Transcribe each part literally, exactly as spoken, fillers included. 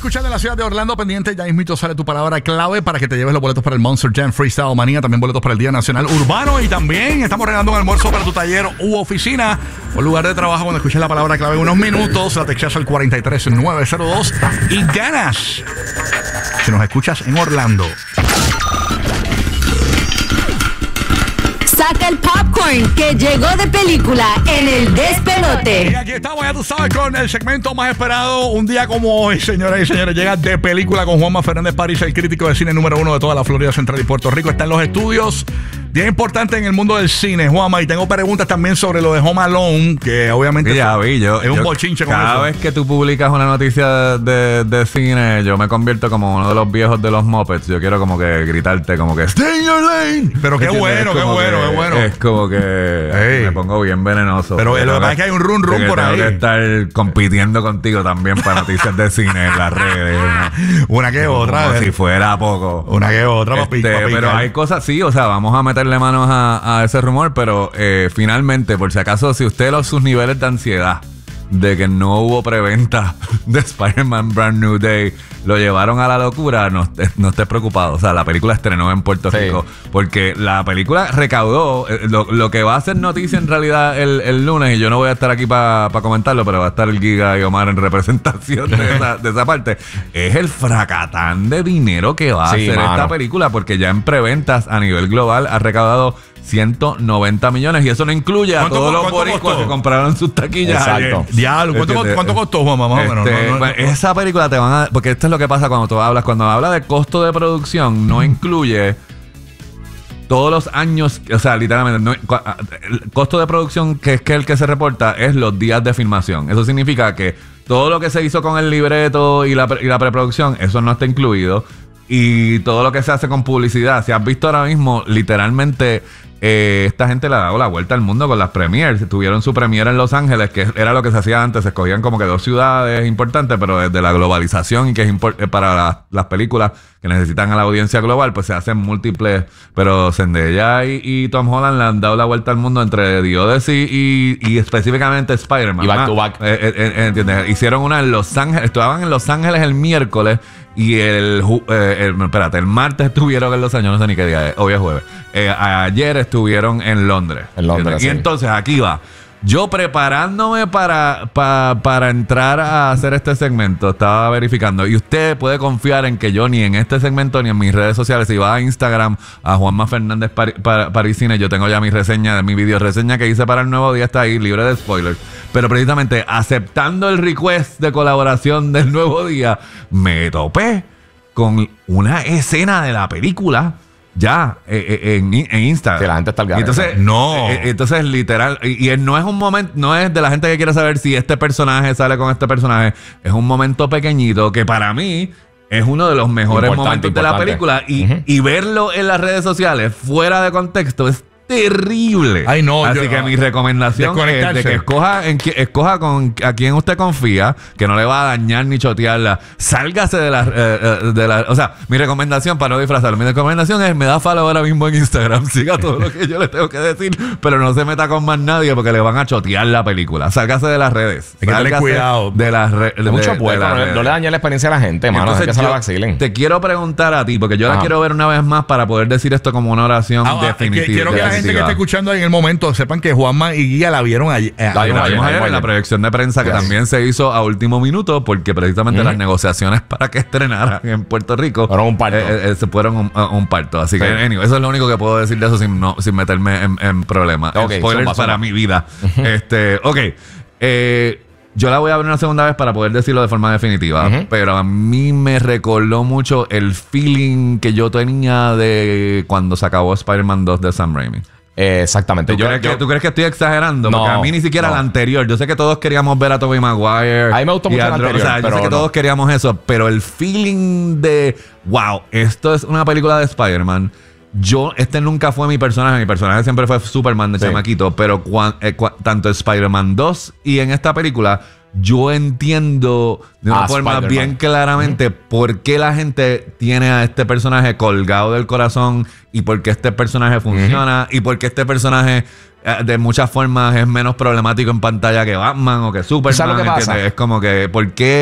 escuchando en la ciudad de Orlando, pendiente. Ya mismito sale tu palabra clave para que te lleves los boletos para el Monster Jam Freestyle Manía. También boletos para el Día Nacional Urbano. Y también estamos regalando un almuerzo para tu taller u oficina o lugar de trabajo. Cuando escuches la palabra clave en unos minutos, la textas al cuatro tres nueve cero dos y ganas. Si nos escuchas en Orlando, saca el popcorn que llegó de película en el despelote. Y aquí estamos, ya tú sabes, con el segmento más esperado. Un día como hoy, señoras y señores, llega de película con Juanma Fernández París, el crítico de cine número uno de toda la Florida Central y Puerto Rico. Está en los estudios. Día importante en el mundo del cine, Juanma. Y tengo preguntas también sobre lo de Home Alone, que obviamente sí, ya vi, yo, es un yo, bochinche con cada eso. vez que tú publicas una noticia de, de cine, yo me convierto como uno de los viejos de los Muppets. Yo quiero como que gritarte como que Stay in your lane. Pero qué bueno, qué bueno, que, qué bueno. Es como que hey. me pongo bien venenoso. Pero lo que pasa es que hay un run run que por tengo ahí. que estar compitiendo contigo también para noticias de cine en las redes. Una que otra. Como si fuera poco. Una que otra, papi, este, papi, Pero papi. hay cosas, sí, o sea, vamos a meterle manos a a ese rumor, pero eh, finalmente, por si acaso, si usted los sus niveles de ansiedad de que no hubo preventa de Spider-Man Brand New Day lo llevaron a la locura, no, no estés preocupado. O sea, la película estrenó en Puerto sí. Rico porque la película recaudó eh, lo, lo que va a ser noticia en realidad el, el lunes, y yo no voy a estar aquí para pa comentarlo, pero va a estar el Giga y Omar en representación de esa, de esa parte. Es el fracatán de dinero que va a sí, hacer mano. esta película, porque ya en preventas a nivel global ha recaudado ciento noventa millones, y eso no incluye a todos los boricuas que compraron sus taquillas. Exacto. Diablo, ¿cuánto, ¿cuánto costó, Juanma? Más o menos. Este, no, no, no. Esa película te van a... Porque esto es lo que pasa cuando tú hablas. Cuando hablas de costo de producción, no incluye todos los años... O sea, literalmente, no, el costo de producción, que es que el que se reporta, es los días de filmación. Eso significa que todo lo que se hizo con el libreto y la, y la preproducción, eso no está incluido. Y todo lo que se hace con publicidad. Si has visto ahora mismo, literalmente... Eh, esta gente le ha dado la vuelta al mundo con las premieres. Tuvieron su premiere en Los Ángeles, que era lo que se hacía antes. Se escogían como que dos ciudades importantes, pero desde la globalización y que es import- para la, las películas que necesitan a la audiencia global, pues se hacen múltiples. Pero Zendaya y, y Tom Holland le han dado la vuelta al mundo entre The Odyssey y, y específicamente Spider-Man. Y back ah, to back. Eh, eh, eh, ¿entiendes? Hicieron una en Los Ángeles. Estaban en Los Ángeles el miércoles. Y el, eh, el, espérate, el martes estuvieron en Los Ángeles, no sé ni qué día es, hoy es jueves. Eh, ayer estuvieron en Londres. En Londres, Y sí. entonces aquí va. Yo preparándome para, para, para entrar a hacer este segmento, estaba verificando. Y usted puede confiar en que yo ni en este segmento ni en mis redes sociales, si va a Instagram, a Juanma Fernández Par- Par- Parisine, yo tengo ya mi reseña, mi video reseña que hice para el Nuevo Día, está ahí, libre de spoilers. Pero precisamente aceptando el request de colaboración del Nuevo Día, me topé con una escena de la película ya eh, eh, en, en Instagram. Que la gente está al garete. Entonces, no. Eh, entonces, literal, y, y no es un momento, no es de la gente que quiere saber si este personaje sale con este personaje. Es un momento pequeñito que para mí es uno de los mejores Importante, momentos de la importante. película. Y, Uh-huh. y verlo en las redes sociales fuera de contexto es terrible. Ay, no, Así yo- que mi recomendación es de desconectarse. que escoja, en, qui- escoja con a quien usted confía, que no le va a dañar ni chotearla. Sálgase de la, eh, eh, de la... O sea, mi recomendación, para no disfrazarlo, mi recomendación es, me da follow ahora mismo en Instagram. Siga todo lo que yo le tengo que decir, pero no se meta con más nadie porque le van a chotear la película. Sálgase de las redes. Hay que darle Sálgase cuidado. De las redes. Mucho puerco, no, no le dañe la experiencia a la gente, mano. Es que se la vacilen. te quiero preguntar a ti, porque yo la Ajá. quiero ver una vez más para poder decir esto como una oración Ah, ah, definitiva. que- quiero que la gente que definitiva. esté escuchando ahí en el momento sepan que Juanma y Guía la vieron allí. eh, La vimos La ayer, vimos ayer ayer. en la proyección de prensa que Yes. también se hizo a último minuto porque precisamente Ujú. las negociaciones para que estrenaran en Puerto Rico Fueron un parto. eh, eh, se fueron un, uh, un parto. Así que Sí. anyway, eso es lo único que puedo decir de eso sin, no, sin meterme en, en problemas. Ok, Spoilers zumba, para zumba. mi vida. este, ok. Eh, yo la voy a ver una segunda vez para poder decirlo de forma definitiva. Ujú. Pero a mí me recordó mucho el feeling que yo tenía de cuando se acabó Spider-Man dos de Sam Raimi. Eh, exactamente. ¿Tú, Yo, crees yo- que, ¿Tú crees que estoy exagerando? No, Porque a mí ni siquiera no. la anterior. Yo sé que todos queríamos ver a Tobey Maguire. A mí me gustó y mucho a la Andrew- anterior, O sea, yo pero sé que no. todos queríamos eso. Pero el feeling de, wow, esto es una película de Spider-Man. Yo, este nunca fue mi personaje. Mi personaje siempre fue Superman de Sí. chamaquito. Pero cuan- eh, cua- tanto Spider-Man dos y en esta película, yo entiendo de una Ah, forma Spider-Man. bien claramente por qué la gente tiene a este personaje colgado del corazón y por qué este personaje funciona y por qué este personaje eh, de muchas formas es menos problemático en pantalla que Batman o que Superman. ¿Sabes lo que pasa? ¿entiendes? Es como que, ¿por qué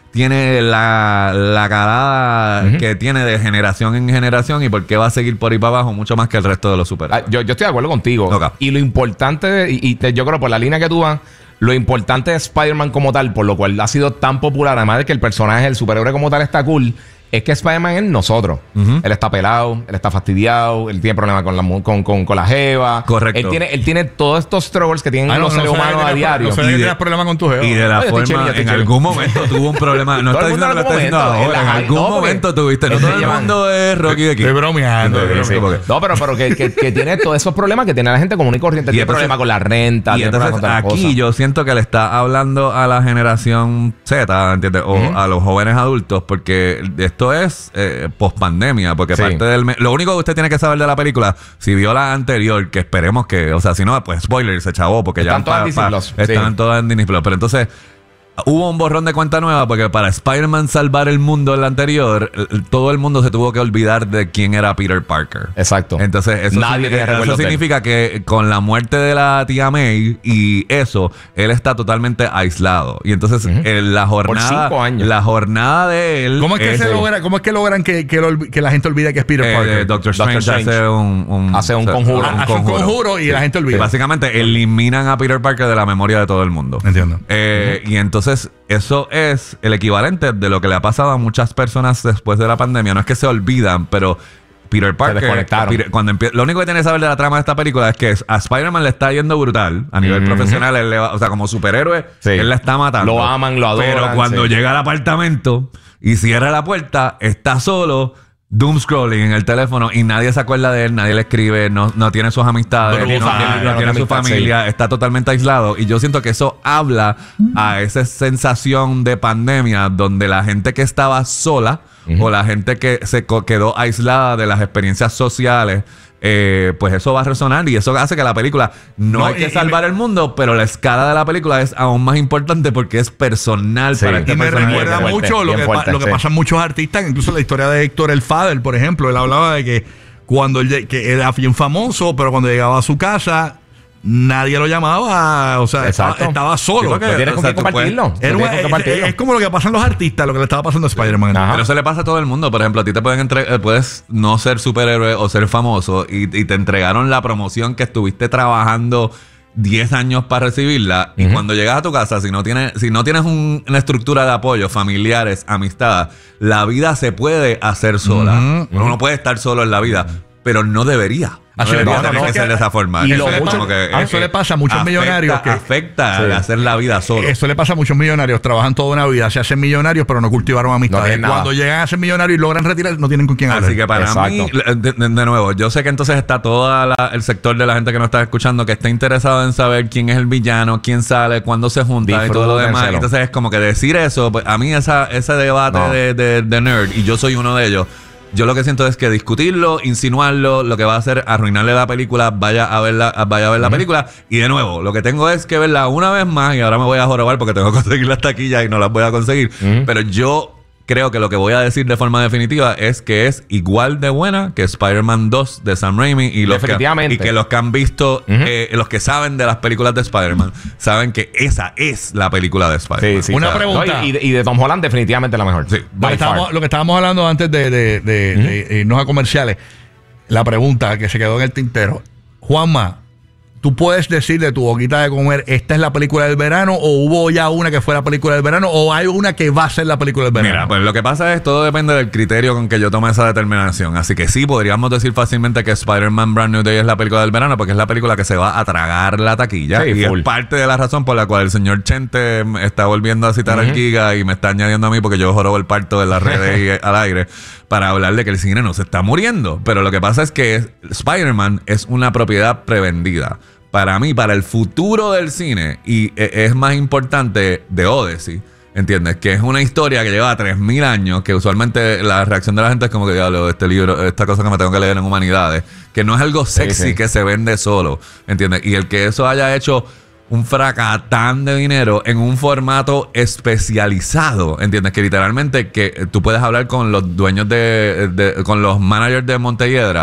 tiene la, la calada uh-huh. que tiene de generación en generación y por qué va a seguir por ahí para abajo mucho más que el resto de los superhéroes. Ah, yo, yo estoy de acuerdo contigo. Okay. Y lo importante, y, y te, yo creo por la línea que tú vas, lo importante de Spider-Man como tal, por lo cual ha sido tan popular, además de que el personaje, el superhéroe como tal está cool, es que Spider-Man es nosotros. Uh-huh. Él está pelado, él está fastidiado, él tiene problemas con la, con, con, con la jeva. Correcto. Él tiene, él tiene todos estos struggles que tienen ah, no, los no seres humanos a diario. No, no y tienes problemas con tu jeva. Y de la Oye, forma, chill, en algún momento tuvo un problema. No está diciendo que lo está diciendo ahora. En algún no, momento tuviste. No todo el mundo es Rocky de aquí. Estoy bromeando. Sí, sí. No, pero, pero que, que, que tiene todos esos problemas que tiene la gente común y corriente. Y tiene problemas con la renta. Y entonces aquí yo siento que le está hablando a la generación Z, ¿entiendes? O uh-huh. a los jóvenes adultos, porque esto es... Eh, post pandemia, porque sí. parte del... Lo único que usted tiene que saber de la película, si vio la anterior, que esperemos que... O sea, si no, pues spoiler, se chavó, porque están ya... Todas pa, pa, están sí. todas en Disney Plus. Pero entonces... Hubo un borrón de cuenta nueva porque para Spider-Man salvar el mundo en la anterior, todo el mundo se tuvo que olvidar de quién era Peter Parker. Exacto. Entonces, eso, Nadie significa, eso significa que con la muerte de la tía May y eso, él está totalmente aislado. Y entonces, uh-huh. el, la jornada... Por cinco años. La jornada de él... ¿Cómo es que, es, se logra, ¿cómo es que logran que, que, lo, que la gente olvide que es Peter eh, Parker? Doctor Strange, Doctor Strange hace un, un... Hace un conjuro. Un hace conjuro, un conjuro y sí. la gente olvida. Y básicamente eliminan a Peter Parker de la memoria de todo el mundo. Entiendo. Eh, uh-huh. Y entonces, eso es el equivalente de lo que le ha pasado a muchas personas después de la pandemia. No es que se olvidan, pero Peter Parker... Se desconectaron. Peter, cuando empie- lo único que tiene que saber de la trama de esta película es que a Spider-Man le está yendo brutal. A nivel mm-hmm. profesional, él le va, o sea, como superhéroe, sí. él le está matando. Lo aman, lo adoran. Pero cuando sí. llega al apartamento y cierra la puerta, está solo... Doom scrolling en el teléfono y nadie se acuerda de él, nadie le escribe, no, no tiene sus amistades, no, no, familia, no, no tiene su familia, sí. está totalmente aislado. Y yo siento que eso habla a esa sensación de pandemia donde la gente que estaba sola uh-huh. o la gente que se co- quedó aislada de las experiencias sociales, eh, pues eso va a resonar y eso hace que la película no, no hay y, que salvar y me, el mundo, pero la escala de la película es aún más importante porque es personal sí, para este y me recuerda fuerte, mucho lo que, fuerte, lo que sí. pasa en muchos artistas, incluso la historia de Héctor el Father, por ejemplo. Él hablaba de que cuando él que era bien famoso, pero cuando llegaba a su casa nadie lo llamaba, o sea, estaba, estaba solo. Sí, porque, no tienes con quién compartirlo. Era una, es, compartirlo. Es como lo que pasa en los artistas, lo que le estaba pasando a Spider-Man. Ajá. Pero eso le pasa a todo el mundo. Por ejemplo, a ti te pueden entre- puedes no ser superhéroe o ser famoso y, y te entregaron la promoción que estuviste trabajando diez años para recibirla. Uh-huh. Y cuando llegas a tu casa, si no tienes, si no tienes un, una estructura de apoyo, familiares, amistad, la vida se puede hacer sola. Uh-huh. Uno no puede estar solo en la vida, pero no debería. No debería no, tener no, que no, ser de esa forma. Y eso, lo mucho, que, eso le pasa a muchos afecta, millonarios que afecta sí. a hacer la vida solo. Eso le pasa a muchos millonarios. Trabajan toda una vida, se hacen millonarios, pero no cultivaron amistades. No cuando llegan a ser millonarios y logran retirar, no tienen con quién hablar. Así que para Exacto. mí, de, de, de nuevo, yo sé que entonces está todo el sector de la gente que nos está escuchando que está interesado en saber quién es el villano, quién sale, cuándo se junta y todo lo demás. Entonces es como que decir eso, pues a mí esa, ese debate no. de, de, de nerd, y yo soy uno de ellos, yo lo que siento es que discutirlo, insinuarlo, lo que va a hacer arruinarle la película, vaya a ver la, vaya a ver la uh-huh. película. Y de nuevo, lo que tengo es que verla una vez más, y ahora me voy a jorobar porque tengo que conseguir las taquillas y no las voy a conseguir. Uh-huh. Pero yo creo que lo que voy a decir de forma definitiva es que es igual de buena que Spider-Man dos de Sam Raimi. Y, los que, y que los que han visto, uh-huh. eh, los que saben de las películas de Spider-Man, saben que esa es la película de Spider-Man. Sí, sí, Una pregunta. No, y, y de Tom Holland definitivamente la mejor. Sí. Lo, que estábamos, lo que estábamos hablando antes de, de, de, uh-huh. de, de irnos a comerciales, la pregunta que se quedó en el tintero. Juanma, ¿tú puedes decir de tu boquita de comer, esta es la película del verano, o hubo ya una que fue la película del verano, o hay una que va a ser la película del verano? Mira, pues lo que pasa es, todo depende del criterio con que yo tome esa determinación. Así que sí, podríamos decir fácilmente que Spider-Man Brand New Day es la película del verano, porque es la película que se va a tragar la taquilla. Sí, y full. Es parte de la razón por la cual el señor Chente está volviendo a citar uh-huh. al Giga y me está añadiendo a mí, porque yo jorobo el parto de las redes y al aire, para hablar de que el cine no se está muriendo. Pero lo que pasa es que Spider-Man es una propiedad prevendida. Para mí, para el futuro del cine, y es más importante de Odyssey, ¿entiendes? Que es una historia que lleva tres mil años, que usualmente la reacción de la gente es como que, diablo, este libro, esta cosa que me tengo que leer en humanidades, que no es algo sexy sí, sí. que se vende solo, ¿entiendes? Y el que eso haya hecho un fracatán de dinero en un formato especializado, ¿entiendes? Que literalmente que tú puedes hablar con los dueños de, de con los managers de Montelledra.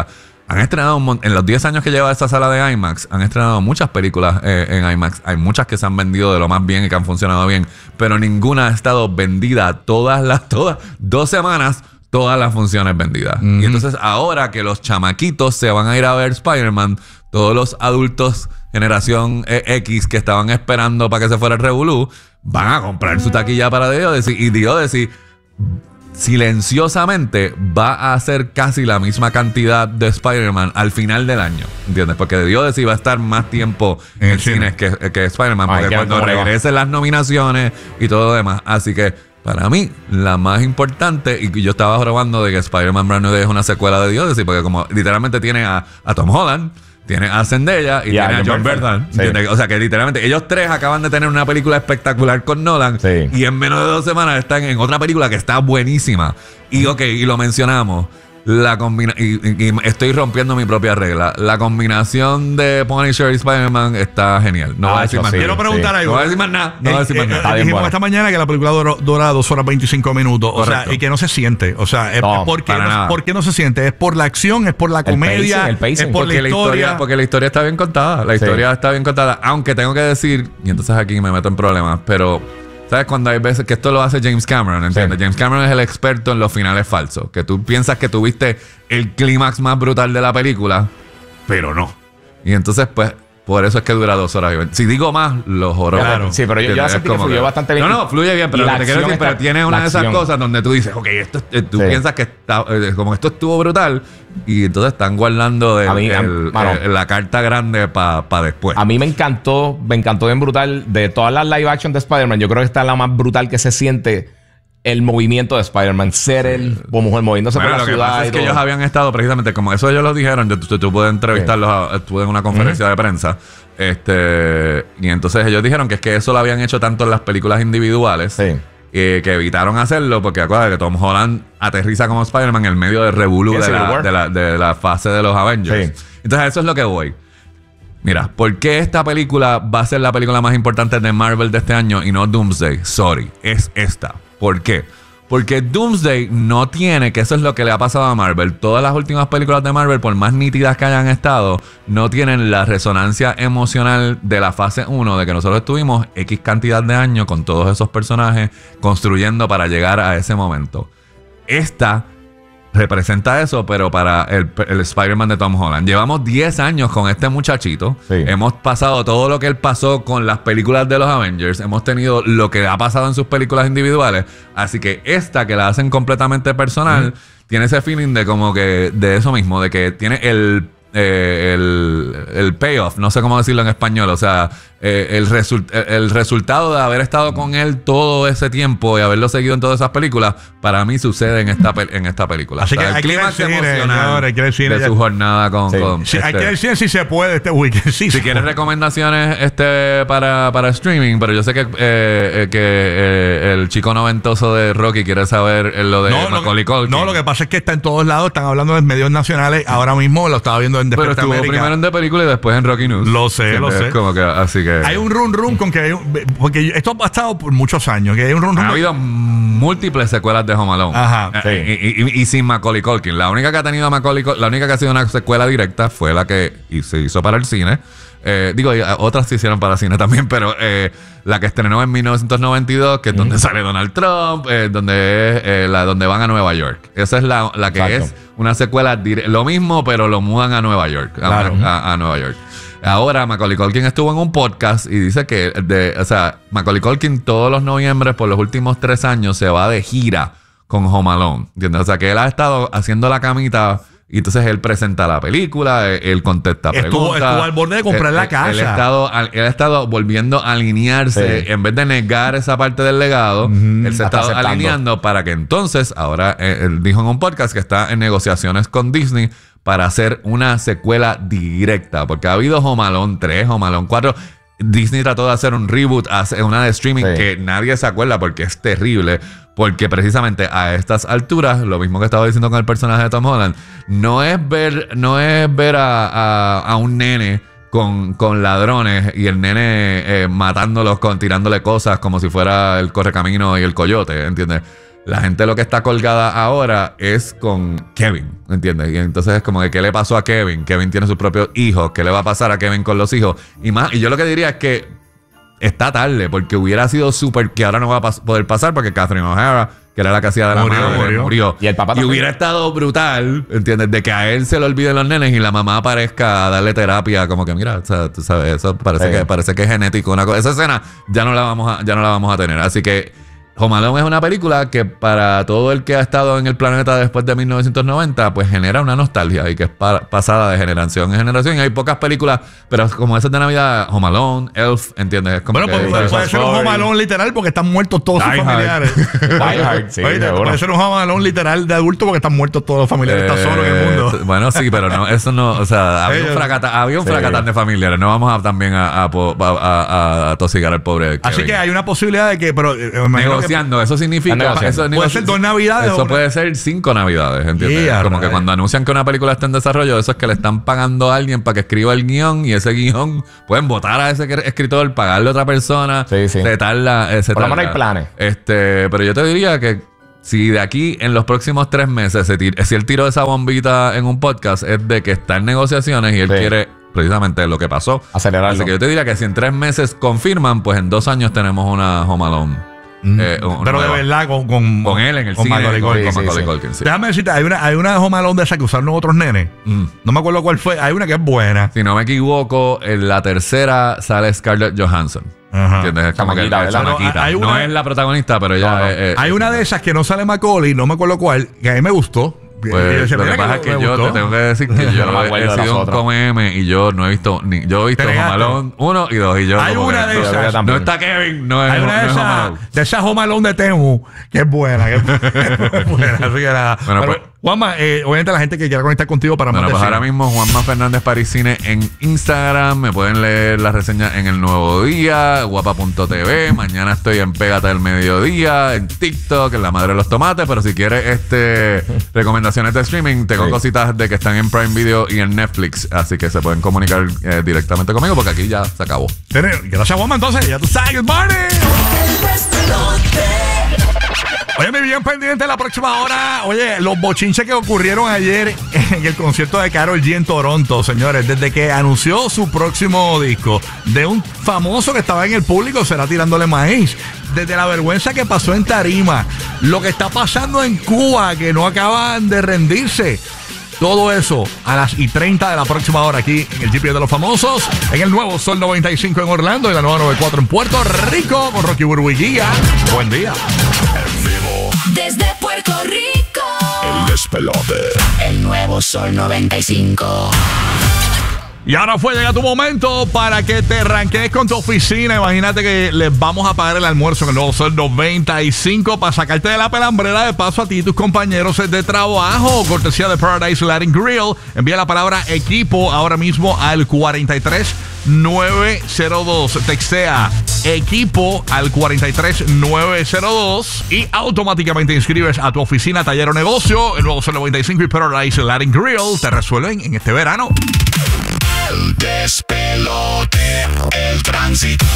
han estrenado un mon- en los diez años que lleva esta sala de IMAX, han estrenado muchas películas eh, en IMAX. Hay muchas que se han vendido de lo más bien y que han funcionado bien, pero ninguna ha estado vendida todas las, todas, dos semanas, todas las funciones vendidas. Mm-hmm. Y entonces ahora que los chamaquitos se van a ir a ver Spider-Man, todos los adultos generación eh, X que estaban esperando para que se fuera el revolú, van a comprar su taquilla para The Odyssey. Y The Odyssey silenciosamente va a hacer casi la misma cantidad de Spider-Man al final del año, ¿entiendes? Porque The Odyssey va a estar más tiempo en el cine que, que Spider-Man, Ay, porque qué cuando bueno. regresen las nominaciones y todo lo demás. Así que para mí, la más importante, y yo estaba probando de que Spider-Man Brand New Day es una secuela de The Odyssey, porque como literalmente tiene a, a Tom Holland, tiene a Zendaya y Y a tiene a John John Bernthal. Sí. ¿Entiendes? O sea que literalmente ellos tres acaban de tener una película espectacular con Nolan, Sí. y en menos de dos semanas están en otra película que está buenísima. Y ok, y lo mencionamos. La combina y, y- y estoy rompiendo mi propia regla. La combinación de Punisher y Spider-Man está genial. No Ah, voy a decir eso más sí, nada. Quiero preguntar sí. algo. No voy a decir más nada. No voy a decir Eh, más eh, nada. Está bien dijimos bueno. esta mañana que la película duró, dura dos horas veinticinco minutos. O sea, Correcto. y que no se siente. O sea, es- No, ¿por, qué para no, nada. ¿por qué no se siente? ¿Es por la acción? ¿Es por la comedia? pacing, el pacing. ¿Es por Porque la historia? porque la historia está bien contada. La Sí. historia está bien contada. Aunque tengo que decir, y entonces aquí me meto en problemas, pero ¿sabes? Cuando hay veces que esto lo hace James Cameron, ¿entiendes? Sí. James Cameron es el experto en los finales falsos. Que tú piensas que tuviste el clímax más brutal de la película, pero no. Y entonces, pues, por eso es que dura dos horas y veinte. Si digo más, los horrores. Claro. Sí, pero yo- yo ¿Entiendes? sentí Es que como fluyó bastante bien. No, no, fluye bien, pero Y lo la que te quiero acción decir, pero está- tiene una la de esas acción. cosas donde tú dices, ok, esto, eh, tú Sí. piensas que está, eh, como esto estuvo brutal, y entonces están guardando el- A mí, a- el- mano. el- la carta grande para después. A mí me encantó, me encantó bien brutal. De todas las live action de Spider-Man, yo creo que esta es la más brutal que se siente el movimiento de Spider-Man. Ser el como mujer moviéndose Bueno, por la lo que ciudad. pasa es y que todo. ellos habían estado precisamente, como eso ellos lo dijeron, yo tú, tú puedes entrevistarlos, a- estuve en una conferencia de prensa, este y entonces ellos dijeron que es que eso lo habían hecho tanto en las películas individuales, Sí. eh, que evitaron hacerlo, porque acuérdate que Tom Holland aterriza como Spider-Man en el medio del revolú Sí, de, Civil la, War. de, la, de la fase de los Avengers. Sí. Entonces a eso es lo que voy. Mira, ¿por qué esta película va a ser la película más importante de Marvel de este año y no Doomsday? Sorry, es esta. ¿Por qué? Porque Doomsday no tiene, que eso es lo que le ha pasado a Marvel. Todas las últimas películas de Marvel, por más nítidas que hayan estado, no tienen la resonancia emocional de la fase uno, de que nosotros estuvimos X cantidad de años con todos esos personajes construyendo para llegar a ese momento. Esta representa eso, pero para el, el Spider-Man de Tom Holland. Llevamos diez años con este muchachito. Sí. Hemos pasado todo lo que él pasó con las películas de los Avengers. Hemos tenido lo que ha pasado en sus películas individuales. Así que esta, que la hacen completamente personal, tiene ese feeling de como que de eso mismo, de que tiene el eh, el, el payoff, no sé cómo decirlo en español, o sea, eh, el, result, el resultado de haber estado con él todo ese tiempo y haberlo seguido en todas esas películas, para mí sucede en esta, pe- en esta película. Así O sea, que el hay que ir clímax al cine, emocional señores, hay que ir al cine de ya. su jornada con... Sí. con, Sí, hay este, que decir si se puede este weekend. Sí, si se quieres puede. recomendaciones este para, para streaming, pero yo sé que, eh, eh, que eh, el chico noventoso de Rocky quiere saber eh, lo de No, lo Macaulay que, Culkin. no, lo que pasa es que está en todos lados, están hablando de medios nacionales. Ahora mismo lo estaba viendo en Pero Despierta estuvo América. primero en The Película y después en Rocky News. Lo sé, Sí, lo es sé. Como que, así que... Hay un run run con que hay un- porque esto ha estado por muchos años, que hay un run run. Ha habido múltiples secuelas de Home Alone. Ajá, Eh, y, y- y sin Macaulay Culkin. La única que ha tenido Macaulay Culkin, la única que ha sido una secuela directa fue la que y se hizo para el cine. Eh, digo, y, eh, otras se hicieron para cine también, pero eh, la que estrenó en mil novecientos noventa y dos, que es donde sale Donald Trump, eh, donde es eh, la donde van a Nueva York. Esa es la, la que Exacto. es una secuela dire- lo mismo, pero lo mudan a Nueva York. A, Claro. a- a Nueva York. Ahora Macaulay Culkin estuvo en un podcast y dice que, de, o sea, Macaulay Culkin todos los noviembres por los últimos tres años se va de gira con Home Alone, ¿entiendes? O sea, que él ha estado haciendo la camita y entonces él presenta la película, él, él contesta Estuvo- preguntas. estuvo al borde de comprar Él- la él- casa. Él ha estado, al- él ha estado volviendo a alinearse, Sí. en vez de negar esa parte del legado, él se Está está aceptando. alineando para que entonces, ahora eh, él dijo en un podcast que está en negociaciones con Disney para hacer una secuela directa, porque ha habido Home Alone tres, Home Alone cuatro. Disney trató de hacer un reboot, hace una de streaming Sí. que nadie se acuerda porque es terrible. Porque precisamente a estas alturas, lo mismo que estaba diciendo con el personaje de Tom Holland, no es ver, no es ver a, a- a un nene con, con ladrones y el nene eh, matándolos, con, tirándole cosas como si fuera el correcamino y el coyote, ¿entiendes? la gente lo que está colgada ahora es con Kevin, ¿entiendes? Y entonces es como que ¿qué le pasó a Kevin? Kevin tiene sus propios hijos, ¿qué le va a pasar a Kevin con los hijos? Y más, y yo lo que diría es que está tarde, porque hubiera sido súper, que ahora no va a pas- poder pasar, porque Catherine O'Hara, que era la que hacía de la Murió, madre, murió. murió. Y el papá Y también. hubiera estado brutal, ¿entiendes? De que a él se le olviden los nenes y la mamá aparezca a darle terapia, como que mira, o sea, tú sabes, eso parece, Sí. que, parece que es genético. Una cosa. Esa escena ya no la vamos a, ya no la vamos a tener. Así que Home Alone es una película que para todo el que ha estado en el planeta después de mil novecientos noventa, pues genera una nostalgia y que es pa- pasada de generación en generación. Y hay pocas películas, pero como esas de Navidad, Home Alone, Elf, ¿entiendes? Es como Bueno, que- pues, puede, puede ser un Home Alone literal porque están muertos todos sus Die Hard. familiares. Die Hard, sí, Oye, seguro. puede ser un Home Alone literal de adulto porque están muertos todos los familiares. Está solo en el Eh, mundo. Bueno, sí, pero no, eso no, o sea, había un, Ellos- fracata, había un Sí. fracatán de familiares. No vamos a también a, a, po- a, a- a tosigar al pobre Así Kevin. que hay una posibilidad de que, pero eh, me imagino que- Negociando, eso significa. Están negociando. Eso es Puede negoci- ser dos navidades o Eso una- puede ser cinco navidades, ¿entiendes? Yeah, Como que right. cuando anuncian que una película está en desarrollo, eso es que le están pagando a alguien para que escriba el guión y ese guión pueden votar a ese escritor, pagarle a otra persona. Sí, sí. Se tarda. eh, se Por lo menos tarda. hay planes. Este, pero yo te diría que si de aquí en los próximos tres meses, se tir- si él tiró esa bombita en un podcast, es de que está en negociaciones y él Sí. quiere precisamente lo que pasó. Acelerarlo. Así que yo te diría que si en tres meses confirman, pues en dos años tenemos una Home Alone. Eh, un- pero de nueva. verdad con, con, Con él en el con cine. Macaulay Con, Culkin. con sí, Macaulay sí. Culkin, sí. Déjame decirte, hay una, hay una Home Alone de esa que usaron otros nenes. Mm. No me acuerdo cuál fue. Hay una que es buena. Si no me equivoco, en la tercera sale Scarlett Johansson. Ajá. ¿Entiendes? Es como que Chamaquita, la ¿verdad? chamaquita. Pero hay No una- es la protagonista, pero ella No, no. es- es- Hay una de esas que no sale Macaulay, no me acuerdo cuál, que a mí me gustó. Y yo Pues, decía, lo que mira pasa es que me yo gustó. te tengo que decir que yo no me acuerdo he de las sido un otras. come M y yo no he visto ni yo he visto Te Home negaste. Alone uno y dos y yo Hay como una que de no, esas. no está Kevin, no es, Hay una de no es Home esas, Alone. de esas Home Alone de Temu, que es buena, que es buena. Así que nada. Bueno, Pero, pues- Juanma, eh, obviamente la gente que quiera conectar contigo para Bueno, más pues decir. ahora mismo Juanma Fernández Pariscine en Instagram. Me pueden leer las reseñas en El Nuevo Día, guapa punto t v. Mañana estoy en Pégate del Mediodía, en TikTok, en La Madre de los Tomates. Pero si quieres este recomendaciones de streaming, tengo Sí. cositas de que están en Prime Video y en Netflix. Así que se pueden comunicar eh, directamente conmigo porque aquí ya se acabó. Tener- Gracias, Juanma, entonces. Ya tú sabes, good morning. Oye, me bien pendiente la próxima hora. Oye, los bochinches que ocurrieron ayer en el concierto de Karol G en Toronto, señores. Desde que anunció su próximo disco, de un famoso que estaba en el público, será tirándole maíz. Desde la vergüenza que pasó en Tarima, lo que está pasando en Cuba, que no acaban de rendirse. Todo eso a las y treinta de la próxima hora aquí en el G P de los Famosos, en el nuevo Sol noventa y cinco en Orlando y la nueva noventa y cuatro en Puerto Rico con Rocky Burbuiguía. Buen día. Desde Puerto Rico. El despelote. El nuevo Sol noventa y cinco. Y ahora fue, llega tu momento para que te ranquees con tu oficina. Imagínate que les vamos a pagar el almuerzo en el nuevo Sol noventa y cinco para sacarte de la pelambrera de paso a ti y tus compañeros de trabajo. Cortesía de Paradise Latin Grill. Envía la palabra equipo ahora mismo al cuarenta y tres nueve cero dos. Textea equipo al cuarenta y tres nueve cero dos y automáticamente inscribes a tu oficina, taller o negocio. El nuevo Sol noventa y cinco y Paradise Latin Grill te resuelven en este verano. El despelote. El tránsito.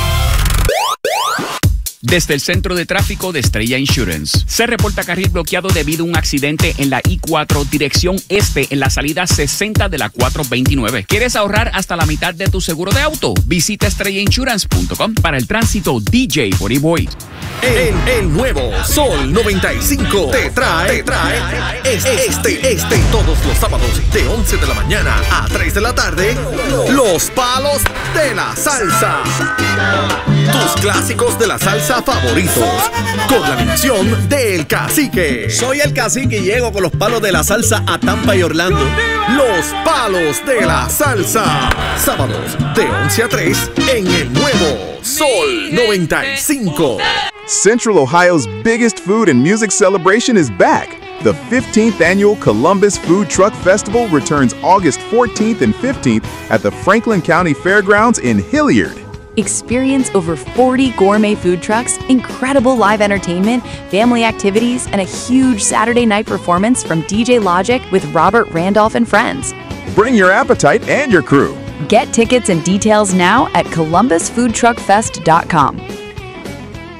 Desde el Centro de Tráfico de Estrella Insurance. Se reporta carril bloqueado debido a un accidente en la I cuatro, dirección este, en la salida sesenta de la cuatrocientos veintinueve. ¿Quieres ahorrar hasta la mitad de tu seguro de auto? Visita estrella insurance punto com. Para el tránsito, D J Body Boy. El, el nuevo Sol noventa y cinco te trae, te trae es- este, este, todos los sábados de once de la mañana a tres de la tarde, los palos de la salsa. Tus clásicos de la salsa favoritos, con la animación del Cacique. Soy el Cacique y llego con los palos de la salsa a Tampa y Orlando. Los palos de la salsa. Sábados de once a tres en el nuevo Sol noventa y cinco. Central Ohio's biggest food and music celebration is back. The fifteenth annual Columbus Food Truck Festival returns August fourteenth and fifteenth at the Franklin County Fairgrounds in Hilliard. Experience over forty gourmet food trucks, incredible live entertainment, family activities, and a huge Saturday night performance from D J Logic with Robert Randolph and friends. Bring your appetite and your crew. Get tickets and details now at columbus food truck fest dot com.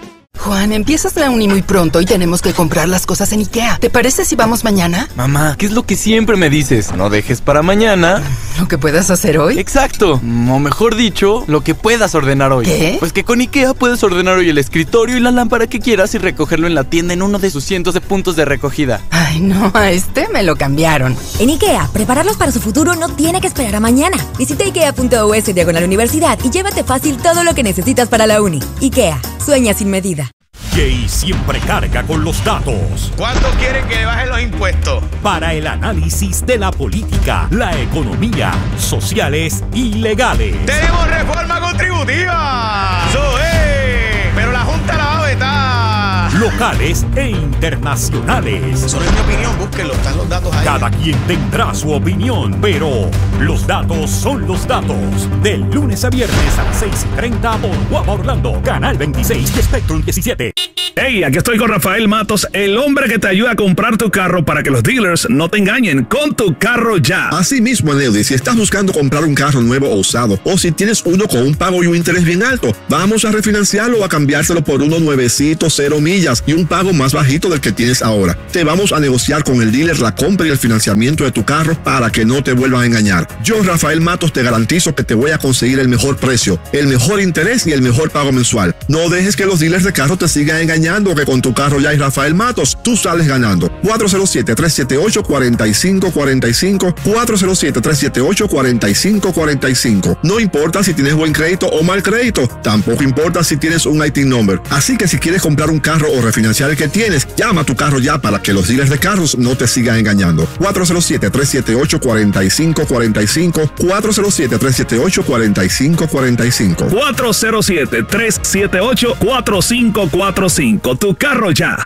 Juan, empiezas la uni muy pronto y tenemos que comprar las cosas en IKEA. ¿Te parece si vamos mañana? Mamá, ¿qué es lo que siempre me dices? No dejes para mañana ¿lo que puedas hacer hoy? Exacto, o mejor dicho, lo que puedas ordenar hoy. ¿Qué? Pues que con IKEA puedes ordenar hoy el escritorio y la lámpara que quieras y recogerlo en la tienda en uno de sus cientos de puntos de recogida. Ay, no, a este me lo cambiaron. En IKEA, prepararlos para su futuro no tiene que esperar a mañana. Visita ikea.us diagonal universidad y llévate fácil todo lo que necesitas para la uni. IKEA, sueña sin medida. Jay siempre carga con los datos. ¿Cuánto quieren que le bajen los impuestos? Para el análisis de la política, la economía, sociales y legales. ¡Tenemos reforma contributiva! ¡Eso es! Pero la Junta la va a vetar. Locales e internacionales. Eso no es mi opinión, búsquenlo, están los datos ahí. Cada quien tendrá su opinión, pero los datos son los datos. De lunes a viernes a las seis y treinta por Guapa Orlando, Canal veintiséis y Spectrum diecisiete. Hey, aquí estoy con Rafael Matos, el hombre que te ayuda a comprar tu carro para que los dealers no te engañen con Tu Carro Ya. Así mismo, Nelly, si estás buscando comprar un carro nuevo o usado, o si tienes uno con un pago y un interés bien alto, vamos a refinanciarlo o a cambiárselo por uno nuevecito, cero millas y un pago más bajito del que tienes ahora. Te vamos a negociar con el dealer la compra y el financiamiento de tu carro para que no te vuelvan a engañar. Yo, Rafael Matos, te garantizo que te voy a conseguir el mejor precio, el mejor interés y el mejor pago mensual. No dejes que los dealers de carro te sigan engañando, que con Tu Carro Ya y Rafael Matos, tú sales ganando. cuatro cero siete, tres siete ocho, cuatro cinco cuatro cinco, cuatro cero siete, tres siete ocho, cuatro cinco cuatro cinco. No importa si tienes buen crédito o mal crédito, tampoco importa si tienes un I T number. Así que si quieres comprar un carro o refinanciar el que tienes, llama a Tu Carro Ya para que los dealers de carros no te sigan engañando. cuatro cero siete, tres siete ocho, cuatro cinco cuatro cinco, cuatro cero siete, tres siete ocho, cuatro cinco cuatro cinco. cuatro cero siete, tres siete ocho, cuatro cinco cuatro cinco. Tu Carro Ya.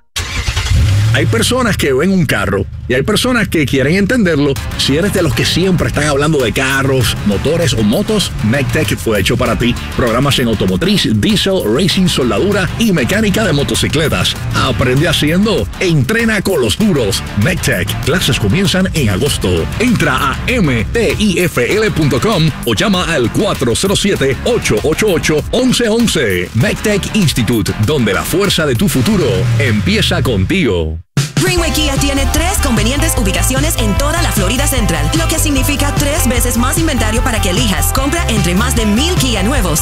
Hay personas que ven un carro y hay personas que quieren entenderlo. Si eres de los que siempre están hablando de carros, motores o motos, MecTech fue hecho para ti. Programas en automotriz, diésel, racing, soldadura y mecánica de motocicletas. Aprende haciendo, entrena con los duros. MecTech. Clases comienzan en agosto. Entra a m t i f l punto com o llama al cuatro cero siete, ocho ocho ocho, once once. MecTech Institute, donde la fuerza de tu futuro empieza contigo. Greenway Kia tiene tres convenientes ubicaciones en toda la Florida Central, lo que significa tres veces más inventario para que elijas. Compra entre más de mil Kia nuevos